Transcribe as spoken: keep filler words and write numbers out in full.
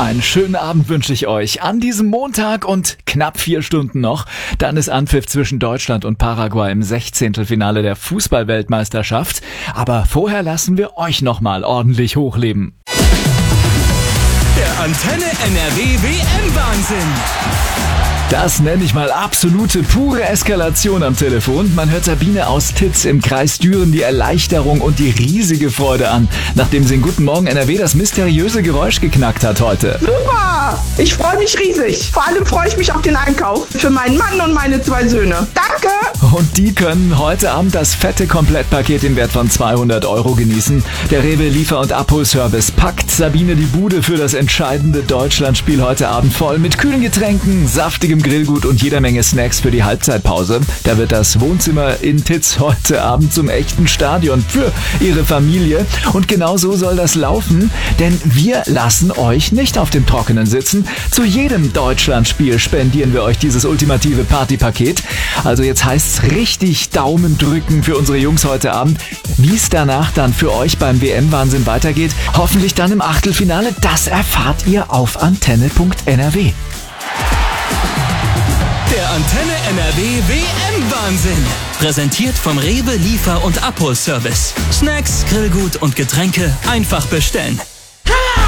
Einen schönen Abend wünsche ich euch an diesem Montag und knapp vier Stunden noch. Dann ist Anpfiff zwischen Deutschland und Paraguay im Sechzehntelfinale der Fußball-Weltmeisterschaft. Aber vorher lassen wir euch nochmal ordentlich hochleben. Der Antenne N R W W M-Wahnsinn. Das nenne ich mal absolute pure Eskalation am Telefon. Man hört Sabine aus Titz im Kreis Düren die Erleichterung und die riesige Freude an, nachdem sie in Guten Morgen N R W das mysteriöse Geräusch geknackt hat heute. Super! Ich freue mich riesig. Vor allem freue ich mich auf den Einkauf für meinen Mann und meine zwei Söhne. Danke! Und die können heute Abend das fette Komplettpaket im Wert von zweihundert Euro genießen. Der Rewe Liefer- und Abholservice packt Sabine die Bude für das entscheidende Deutschlandspiel heute Abend voll mit kühlen Getränken, saftigem Grillgut und jeder Menge Snacks für die Halbzeitpause. Da wird das Wohnzimmer in Titz heute Abend zum echten Stadion für ihre Familie. Und genau so soll das laufen, denn wir lassen euch nicht auf dem Trockenen sitzen. Zu jedem Deutschlandspiel spendieren wir euch dieses ultimative Partypaket. Also jetzt heißt's richtig Daumen drücken für unsere Jungs heute Abend. Wie es danach dann für euch beim W M-Wahnsinn weitergeht, hoffentlich dann im Achtelfinale, das erfahrt ihr auf antenne punkt n r w. Der Antenne N R W W M-Wahnsinn. Präsentiert vom Rewe Liefer- und Abholservice. Snacks, Grillgut und Getränke einfach bestellen.